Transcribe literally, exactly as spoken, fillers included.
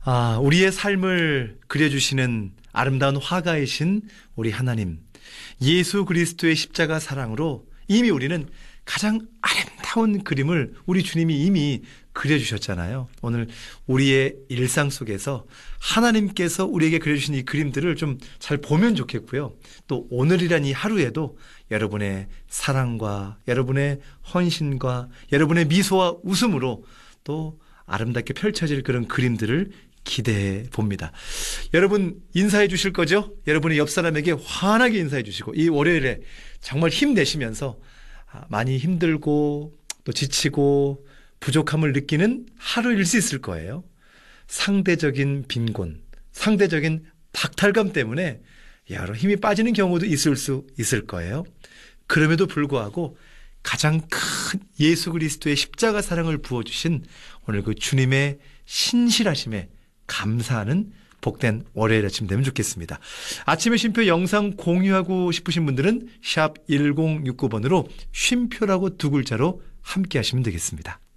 아, 우리의 삶을 그려주시는 아름다운 화가이신 우리 하나님, 예수 그리스도의 십자가 사랑으로 이미 우리는 가장 아름다운 그림을 우리 주님이 이미 그려주셨잖아요. 오늘 우리의 일상 속에서 하나님께서 우리에게 그려주신 이 그림들을 좀 잘 보면 좋겠고요. 또 오늘이란 이 하루에도 여러분의 사랑과 여러분의 헌신과 여러분의 미소와 웃음으로 또 아름답게 펼쳐질 그런 그림들을 기대해 봅니다. 여러분 인사해 주실 거죠? 여러분의 옆 사람에게 환하게 인사해 주시고 이 월요일에 정말 힘내시면서 많이 힘들고 또 지치고 부족함을 느끼는 하루일 수 있을 거예요. 상대적인 빈곤, 상대적인 박탈감 때문에 여러 힘이 빠지는 경우도 있을 수 있을 거예요. 그럼에도 불구하고 가장 큰 예수 그리스도의 십자가 사랑을 부어주신 오늘 그 주님의 신실하심에 감사하는 복된 월요일 아침 되면 좋겠습니다. 아침의 쉼표 영상 공유하고 싶으신 분들은 샵 일공육구 번으로 쉼표라고 두 글자로 함께 하시면 되겠습니다.